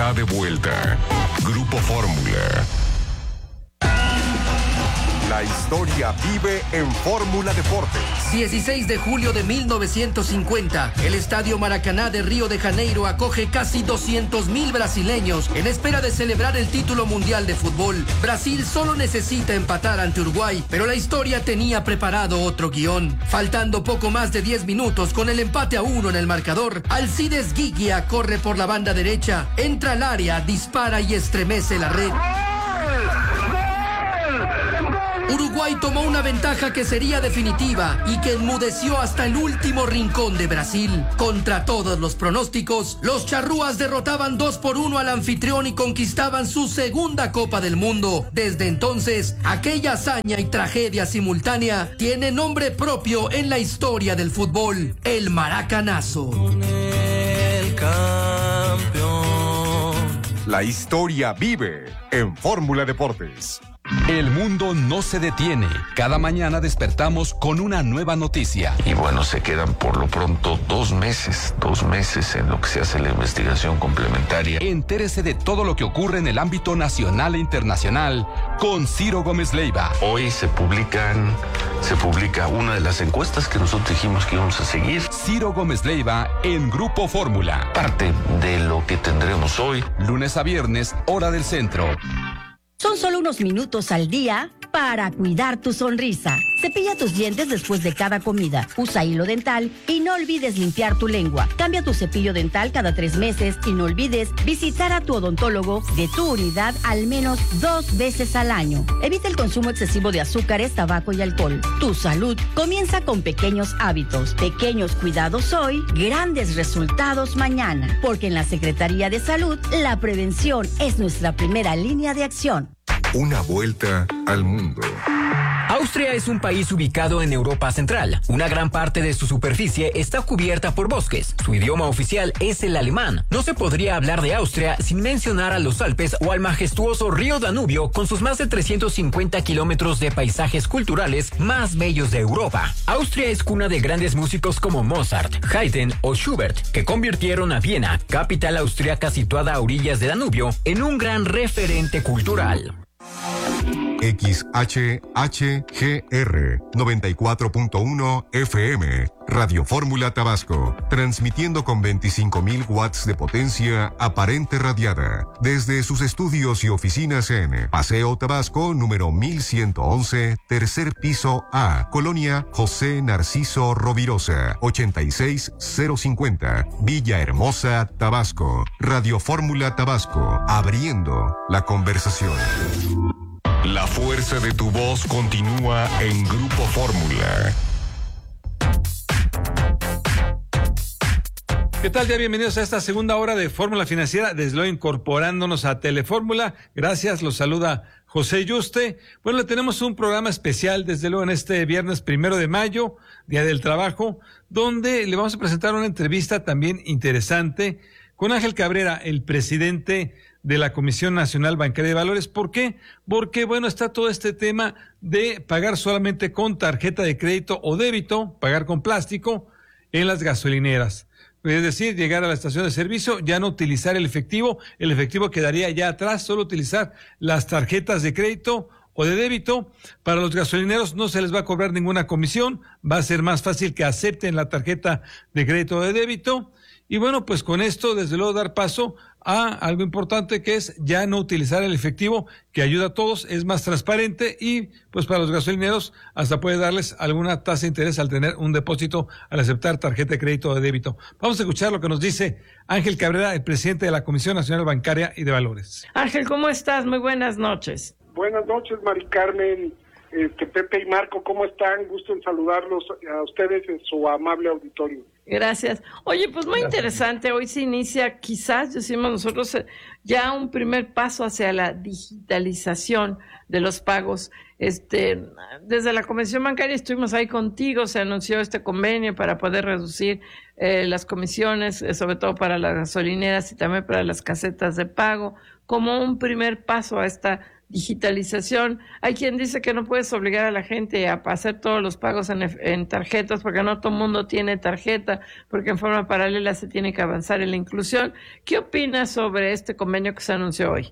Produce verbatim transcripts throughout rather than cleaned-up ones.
está de vuelta. Grupo Fórmula. La historia vive en Fórmula Deportes. dieciséis de julio de mil novecientos cincuenta, el Estadio Maracaná de Río de Janeiro acoge casi doscientos mil brasileños en espera de celebrar el título mundial de fútbol. Brasil solo necesita empatar ante Uruguay, pero la historia tenía preparado otro guión. Faltando poco más de diez minutos con el empate a uno en el marcador, Alcides Guiglia corre por la banda derecha, entra al área, dispara y estremece la red. Uruguay tomó una ventaja que sería definitiva y que enmudeció hasta el último rincón de Brasil. Contra todos los pronósticos, los charrúas derrotaban dos por uno al anfitrión y conquistaban su segunda Copa del Mundo. Desde entonces, aquella hazaña y tragedia simultánea tiene nombre propio en la historia del fútbol: el Maracanazo. El campeón. La historia vive en Fórmula Deportes. El mundo no se detiene. Cada mañana despertamos con una nueva noticia. Y bueno, se quedan por lo pronto dos meses, dos meses en lo que se hace la investigación complementaria. Entérese de todo lo que ocurre en el ámbito nacional e internacional con Ciro Gómez Leiva. Hoy se publican, se publica una de las encuestas que nosotros dijimos que íbamos a seguir. Ciro Gómez Leiva en Grupo Fórmula. Parte de lo que tendremos hoy. Lunes a viernes, hora del centro. Son solo unos minutos al día para cuidar tu sonrisa. Cepilla tus dientes después de cada comida. Usa hilo dental y no olvides limpiar tu lengua. Cambia tu cepillo dental cada tres meses y no olvides visitar a tu odontólogo de tu unidad al menos dos veces al año. Evita el consumo excesivo de azúcares, tabaco y alcohol. Tu salud comienza con pequeños hábitos. Pequeños cuidados hoy, grandes resultados mañana. Porque en la Secretaría de Salud, la prevención es nuestra primera línea de acción. Una vuelta al mundo. Austria es un país ubicado en Europa Central. Una gran parte de su superficie está cubierta por bosques. Su idioma oficial es el alemán. No se podría hablar de Austria sin mencionar a los Alpes o al majestuoso río Danubio con sus más de trescientos cincuenta kilómetros de paisajes culturales más bellos de Europa. Austria es cuna de grandes músicos como Mozart, Haydn o Schubert, que convirtieron a Viena, capital austriaca situada a orillas de Danubio, en un gran referente cultural. X H H G R noventa y cuatro punto uno F M, Radio Fórmula Tabasco, transmitiendo con veinticinco mil watts de potencia aparente radiada, desde sus estudios y oficinas en Paseo Tabasco, número mil ciento once, tercer piso A, Colonia José Narciso Rovirosa, ochenta y seis cero cincuenta, Villahermosa, Tabasco. Radio Fórmula Tabasco, abriendo la conversación. La fuerza de tu voz continúa en Grupo Fórmula. ¿Qué tal? Ya bienvenidos a esta segunda hora de Fórmula Financiera, desde luego incorporándonos a Telefórmula. Gracias, los saluda José Yuste. Bueno, le tenemos un programa especial, desde luego en este viernes primero de mayo, Día del Trabajo, donde le vamos a presentar una entrevista también interesante con Ángel Cabrera, el presidente de la Comisión Nacional Bancaria de Valores. ¿Por qué? Porque, bueno, está todo este tema de pagar solamente con tarjeta de crédito o débito, pagar con plástico en las gasolineras. Es decir, llegar a la estación de servicio, ya no utilizar el efectivo, el efectivo quedaría ya atrás, solo utilizar las tarjetas de crédito o de débito. Para los gasolineros no se les va a cobrar ninguna comisión, va a ser más fácil que acepten la tarjeta de crédito o de débito. Y bueno, pues con esto, desde luego, dar paso a algo importante, que es ya no utilizar el efectivo, que ayuda a todos, es más transparente y pues para los gasolineros hasta puede darles alguna tasa de interés al tener un depósito, al aceptar tarjeta de crédito o de débito. Vamos a escuchar lo que nos dice Ángel Cabrera, el presidente de la Comisión Nacional Bancaria y de Valores. Ángel, ¿cómo estás? Muy buenas noches. Buenas noches, Mari Carmen, este, Pepe y Marco, ¿cómo están? Gusto en saludarlos a ustedes en su amable auditorio. Gracias. Oye, pues muy interesante. Hoy se inicia, quizás, decimos nosotros, ya un primer paso hacia la digitalización de los pagos Este, desde la Comisión Bancaria estuvimos ahí contigo, se anunció este convenio para poder reducir eh, las comisiones, eh, sobre todo para las gasolineras y también para las casetas de pago, como un primer paso a esta digitalización. Hay quien dice que no puedes obligar a la gente a hacer todos los pagos en, en tarjetas, porque no todo el mundo tiene tarjeta, porque en forma paralela se tiene que avanzar en la inclusión. ¿Qué opinas sobre este convenio que se anunció hoy?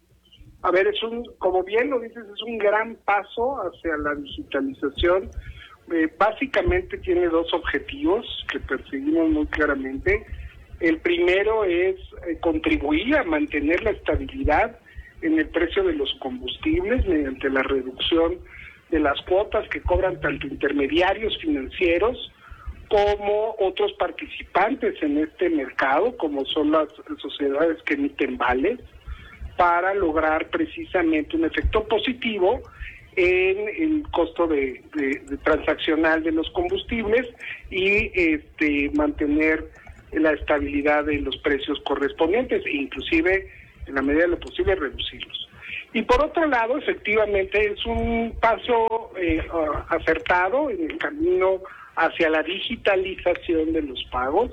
A ver, es un, como bien lo dices, es un gran paso hacia la digitalización. Eh, básicamente tiene dos objetivos que perseguimos muy claramente. El primero es eh, contribuir a mantener la estabilidad en el precio de los combustibles mediante la reducción de las cuotas que cobran tanto intermediarios financieros como otros participantes en este mercado, como son las sociedades que emiten vales, para lograr precisamente un efecto positivo en el costo de, de, de transaccional de los combustibles y este mantener la estabilidad de los precios correspondientes e inclusive en la medida de lo posible reducirlos. Y por otro lado, efectivamente es un paso eh, acertado en el camino hacia la digitalización de los pagos.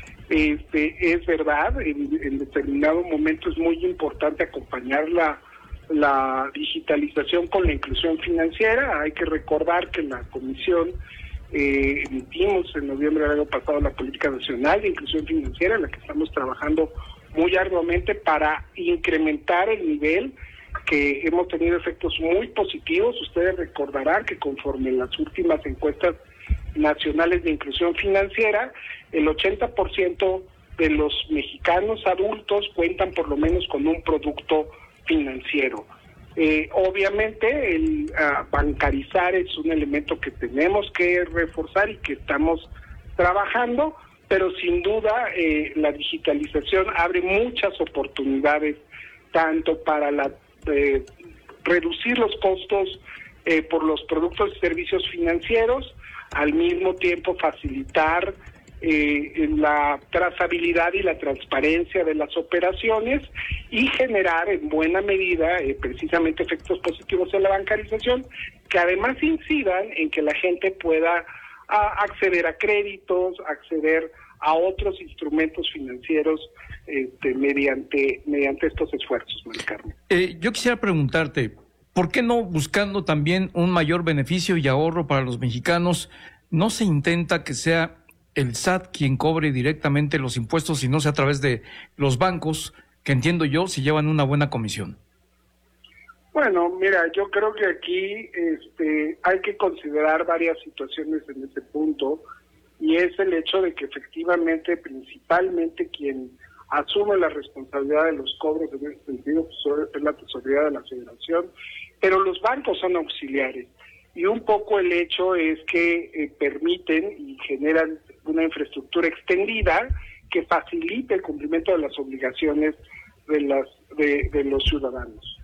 Este, es verdad, en, en determinado momento es muy importante acompañar la, la digitalización con la inclusión financiera. Hay que recordar que la Comisión eh, emitimos en noviembre del año pasado la Política Nacional de Inclusión Financiera, en la que estamos trabajando muy arduamente para incrementar el nivel, que hemos tenido efectos muy positivos. Ustedes recordarán que conforme en las últimas encuestas nacionales de inclusión financiera, el ochenta por ciento de los mexicanos adultos cuentan por lo menos con un producto financiero. Eh, obviamente el uh, bancarizar es un elemento que tenemos que reforzar y que estamos trabajando, pero sin duda eh, la digitalización abre muchas oportunidades, tanto para la eh, reducir los costos eh, por los productos y servicios financieros, al mismo tiempo facilitar eh, la trazabilidad y la transparencia de las operaciones y generar en buena medida eh, precisamente efectos positivos en la bancarización, que además incidan en que la gente pueda a, acceder a créditos, acceder a otros instrumentos financieros este, mediante mediante estos esfuerzos, María Carmen. Eh, yo quisiera preguntarte, ¿por qué no, buscando también un mayor beneficio y ahorro para los mexicanos, no se intenta que sea el S A T quien cobre directamente los impuestos y no sea a través de los bancos, que entiendo yo, si llevan una buena comisión? Bueno, mira, yo creo que aquí este, hay que considerar varias situaciones en ese punto, y es el hecho de que efectivamente, principalmente quien asume la responsabilidad de los cobros en ese sentido pues, es la tesorería de la Federación, pero los bancos son auxiliares, y un poco el hecho es que eh, permiten y generan una infraestructura extendida que facilite el cumplimiento de las obligaciones de las de, de los ciudadanos.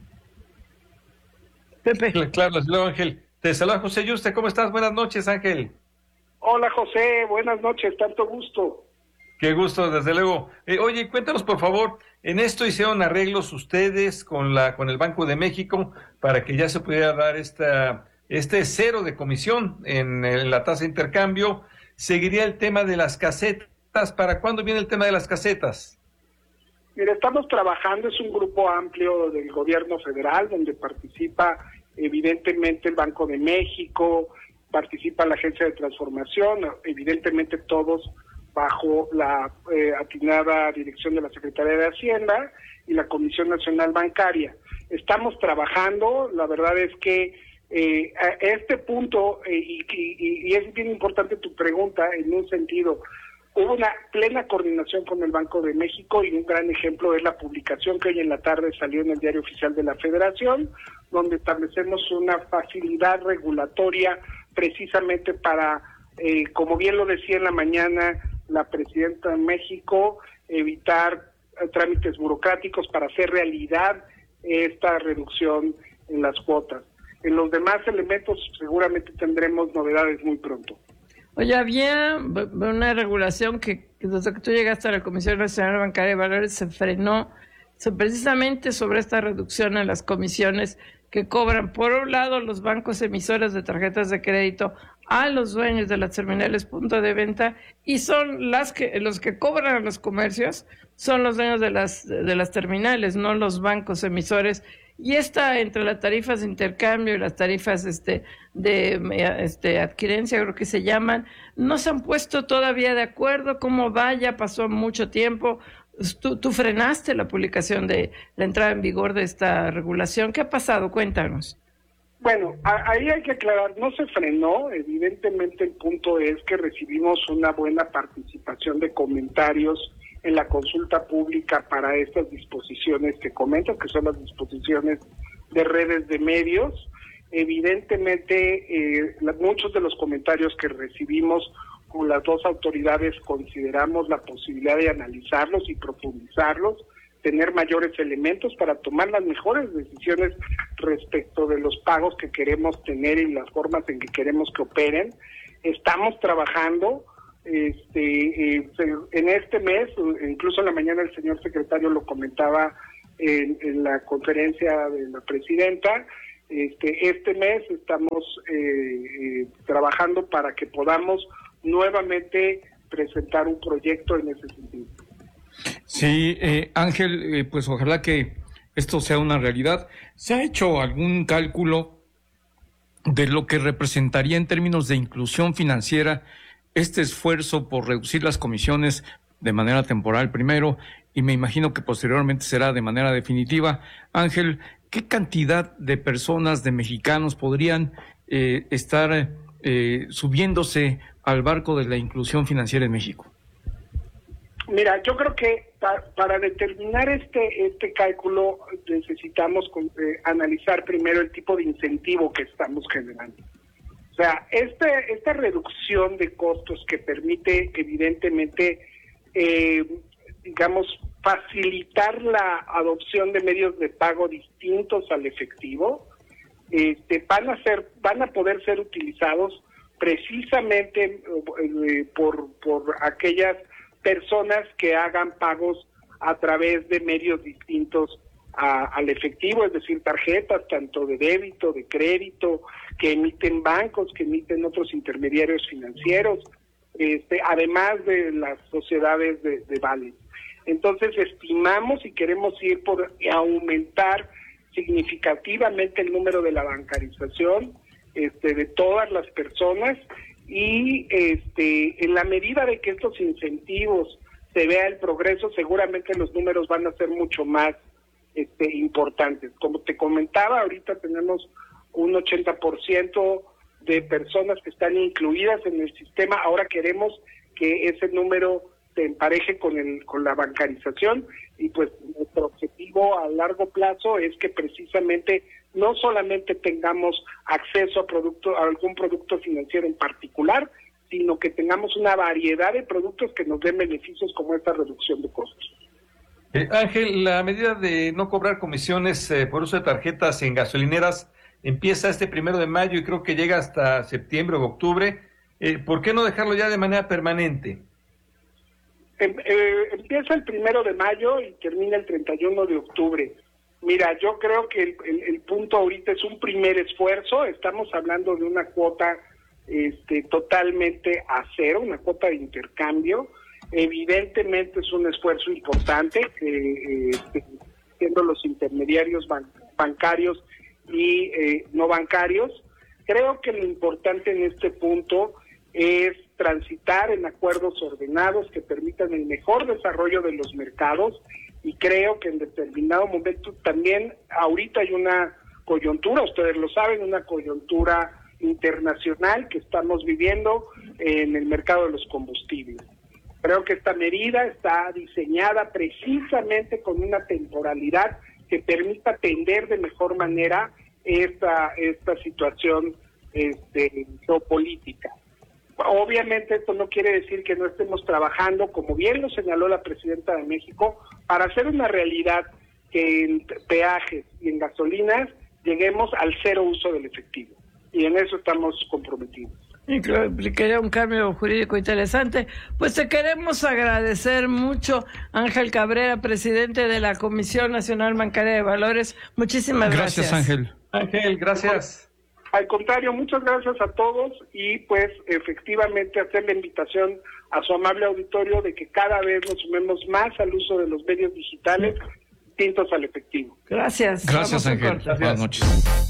Pepe. Claro, luego Ángel. Te saluda José Yuste. ¿Cómo estás? Buenas noches, Ángel. Hola, José. Buenas noches. Tanto gusto. Qué gusto, desde luego. Eh, oye, cuéntanos, por favor, en esto hicieron arreglos ustedes con la con el Banco de México para que ya se pudiera dar esta este cero de comisión en, en la tasa de intercambio. ¿Seguiría el tema de las casetas? ¿Para cuándo viene el tema de las casetas? Mira, estamos trabajando, es un grupo amplio del gobierno federal donde participa evidentemente el Banco de México, participa la Agencia de Transformación, evidentemente todos bajo la eh, atinada dirección de la Secretaría de Hacienda y la Comisión Nacional Bancaria. Estamos trabajando, la verdad es que eh, a este punto, eh, y, y, y es bien importante tu pregunta en un sentido, hubo una plena coordinación con el Banco de México y un gran ejemplo es la publicación que hoy en la tarde salió en el Diario Oficial de la Federación, donde establecemos una facilidad regulatoria precisamente para, eh, como bien lo decía en la mañana la Presidenta de México, evitar eh, trámites burocráticos para hacer realidad esta reducción en las cuotas. En los demás elementos seguramente tendremos novedades muy pronto. Oye, había una regulación que, que desde que tú llegaste a la Comisión Nacional Bancaria de Valores se frenó, so, precisamente sobre esta reducción en las comisiones que cobran, por un lado, los bancos emisores de tarjetas de crédito a los dueños de las terminales punto de venta, y son las que los que cobran a los comercios, son los dueños de las de las terminales, no los bancos emisores. Y esta, entre las tarifas de intercambio y las tarifas este de este adquirencia, creo que se llaman, no se han puesto todavía de acuerdo. ¿Cómo va? Ya pasó mucho tiempo. Tú, tú frenaste la publicación de la entrada en vigor de esta regulación. ¿Qué ha pasado? Cuéntanos. Bueno, a, ahí hay que aclarar, no se frenó. Evidentemente el punto es que recibimos una buena participación de comentarios en la consulta pública para estas disposiciones que comento, que son las disposiciones de redes de medios. Evidentemente, eh, la, muchos de los comentarios que recibimos con las dos autoridades consideramos la posibilidad de analizarlos y profundizarlos, tener mayores elementos para tomar las mejores decisiones respecto de los pagos que queremos tener y las formas en que queremos que operen. Estamos trabajando. Este, eh, en este mes, incluso en la mañana el señor secretario lo comentaba en, en la conferencia de la presidenta, este, este mes estamos eh, eh, trabajando para que podamos nuevamente presentar un proyecto en ese sentido. Sí, eh, Ángel, eh, pues ojalá que esto sea una realidad. ¿Se ha hecho algún cálculo de lo que representaría en términos de inclusión financiera este esfuerzo por reducir las comisiones de manera temporal primero, y me imagino que posteriormente será de manera definitiva? Ángel, ¿qué cantidad de personas, de mexicanos, podrían eh, estar eh, subiéndose al barco de la inclusión financiera en México? Mira, yo creo que pa para determinar este este cálculo necesitamos con, eh, analizar primero el tipo de incentivo que estamos generando. O sea, este, esta reducción de costos que permite evidentemente, eh, digamos, facilitar la adopción de medios de pago distintos al efectivo, este, van a ser, van a poder ser utilizados precisamente eh, por, por aquellas personas que hagan pagos a través de medios distintos a, al efectivo, es decir, tarjetas tanto de débito, de crédito, que emiten bancos, que emiten otros intermediarios financieros, este, además de las sociedades de, de vales. Entonces estimamos y queremos ir por aumentar significativamente el número de la bancarización este, de todas las personas, y este, en la medida de que estos incentivos se vea el progreso, seguramente los números van a ser mucho más este, importantes. Como te comentaba, ahorita tenemos un ochenta por ciento de personas que están incluidas en el sistema. Ahora queremos que ese número se empareje con el con la bancarización, y pues nuestro objetivo a largo plazo es que precisamente no solamente tengamos acceso a producto a algún producto financiero en particular, sino que tengamos una variedad de productos que nos den beneficios como esta reducción de costos. Eh, Ángel, la medida de no cobrar comisiones eh, por uso de tarjetas en gasolineras empieza este primero de mayo y creo que llega hasta septiembre o octubre. Eh, ¿Por qué no dejarlo ya de manera permanente? Eh, eh, empieza el primero de mayo y termina el treinta y uno de octubre. Mira, yo creo que el, el, el punto ahorita es un primer esfuerzo. Estamos hablando de una cuota este, totalmente a cero, una cuota de intercambio. Evidentemente es un esfuerzo importante, eh, eh, siendo los intermediarios ban bancarios y eh, no bancarios. Creo que lo importante en este punto es transitar en acuerdos ordenados que permitan el mejor desarrollo de los mercados, y creo que en determinado momento también ahorita hay una coyuntura, ustedes lo saben, una coyuntura internacional que estamos viviendo en el mercado de los combustibles. Creo que esta medida está diseñada precisamente con una temporalidad que permita atender de mejor manera esta, esta situación este, geopolítica. Obviamente esto no quiere decir que no estemos trabajando, como bien lo señaló la presidenta de México, para hacer una realidad que en peajes y en gasolinas lleguemos al cero uso del efectivo. Y en eso estamos comprometidos. Y que implicaría un cambio jurídico interesante. Pues te queremos agradecer mucho, Ángel Cabrera, presidente de la Comisión Nacional Bancaria de Valores. Muchísimas gracias. Gracias, Ángel. Ángel, gracias. Al contrario, muchas gracias a todos y pues efectivamente hacer la invitación a su amable auditorio de que cada vez nos sumemos más al uso de los medios digitales distintos al efectivo. Gracias. Gracias, Ángel. Buenas noches.